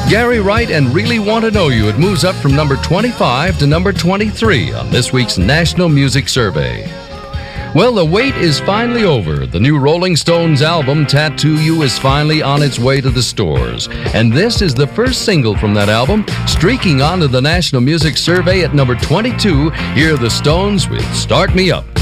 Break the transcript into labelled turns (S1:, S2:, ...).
S1: Gary Wright and Really Want to Know You. It moves up from number 25 to number 23 on this week's National Music Survey. Well, the wait is finally over. The new Rolling Stones album, Tattoo You, is finally on its way to the stores. And this is the first single from that album, streaking onto the National Music Survey at number 22. Here are the Stones with Start Me Up.